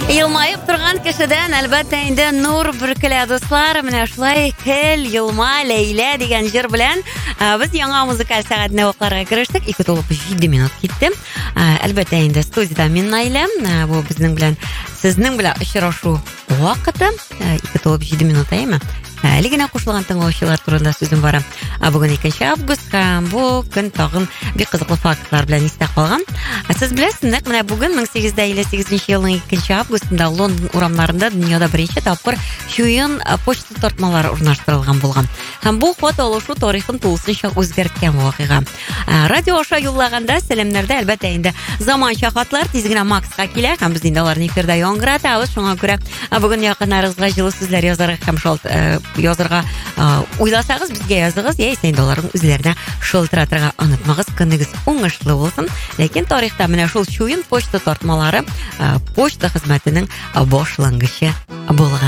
Елмайып тұрған кешеден әлбәттә инде нур бүркелә дуслар, менә шулай кел, елма, Ләйлә дигән җыр белән без яңа музыкаль сәгатьне вакытларга керештек. 2:07 минут китте. Әлбәттә инде студиядә мин Наилә, бу безнең белән сезнең белән очрашу вакыты 2:07 минут әйме? Әле генә кушылган тыңлаучылар турында сүзем бара. Бүген 2 август һәм бу көн тагын бик кызыклы фактлар белән истә калган. Сез беләсез, менә бүген 1858 елның 2 августында Лондон урамнарында дөньяда беренче тапкыр чуен почта тартмалары урнаштырылган булган. Һәм бу хат алышу тарихын тулысынча үзгәрткән вакыйга. Радио аша юллаганда сәламнәрдә әлбәттә инде заманча хатлар тиз генә Макска килә һәм без инде аларны эфирдә яңгыратабыз. Шуңа күрә бүген якыннарыгызга җылы сүзләр язарга һәм шалт язырга уйласагыз безгә языгыз, яисә инде аларның үзләренә шылтыратырга онытмагыз. Көнегез уңышлы булсын. Ләкин тарихта менә шул чуен почта тартмалары почта хезмәтенең башлангычы булган.